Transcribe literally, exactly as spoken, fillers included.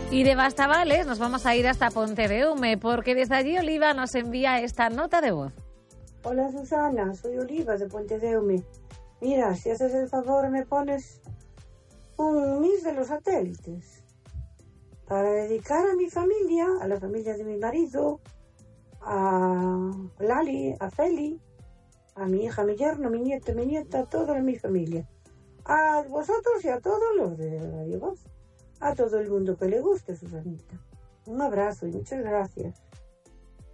Y de Bastavales nos vamos a ir hasta Pontedeume, porque desde allí Oliva nos envía esta nota de voz. Hola Susana, soy Oliva de Pontedeume. Mira, si haces el favor me pones un mix de los satélites para dedicar a mi familia, a la familia de mi marido, a Lali, a Feli, a mi hija, mi yerno, mi nieto, mi nieta, a toda mi familia. A vosotros y a todos los de Radio Voz. A todo el mundo que le guste, Susanita. Un abrazo y muchas gracias.